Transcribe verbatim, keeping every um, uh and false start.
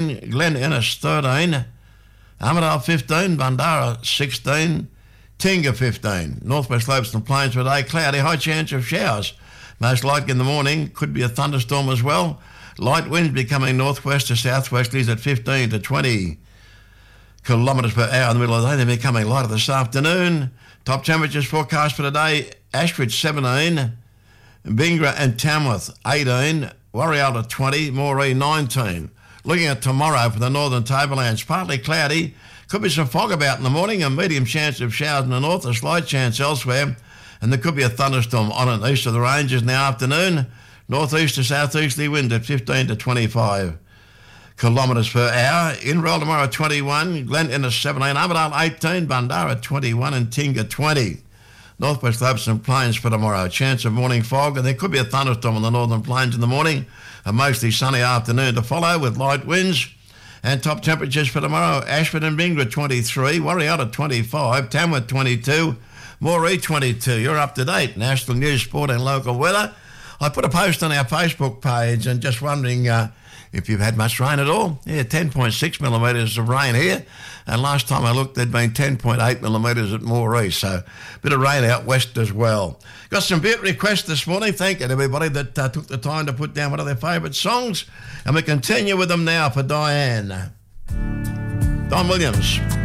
Glen Innes thirteen, Armidale fifteen, Bundara sixteen, Tinga fifteen. Northwest slopes and plains today, cloudy, high chance of showers. Most likely in the morning, could be a thunderstorm as well. Light winds becoming northwest to southwesterlies at fifteen to twenty kilometres per hour in the middle of the day. They're becoming lighter this afternoon. Top temperatures forecast for today, Ashridge seventeen, Bingra and Tamworth eighteen, Warrialta twenty, Moree nineteen. Looking at tomorrow for the northern tablelands, partly cloudy, could be some fog about in the morning, a medium chance of showers in the north, a slight chance elsewhere, and there could be a thunderstorm on and east of the ranges in the afternoon. Northeast to southeasterly wind at fifteen to twenty-five kilometres per hour. Inverell tomorrow twenty-one, Glen Innes seventeen, Armidale eighteen, Bundara twenty-one and Tinga twenty. Northwest slopes and plains for tomorrow. Chance of morning fog, and there could be a thunderstorm on the northern plains in the morning. A mostly sunny afternoon to follow with light winds. And top temperatures for tomorrow, Ashford and Bingra twenty-three, Warrialta twenty-five, Tamworth twenty-two, Moree twenty-two. You're up to date. National news, sport and local weather. I put a post on our Facebook page and just wondering uh, if you've had much rain at all. Yeah, ten point six millimetres of rain here. And last time I looked, there'd been ten point eight millimetres at Moree. So a bit of rain out west as well. Got some beat requests this morning. Thank you to everybody that uh, took the time to put down one of their favourite songs. And we continue with them now for Diane. Don Williams.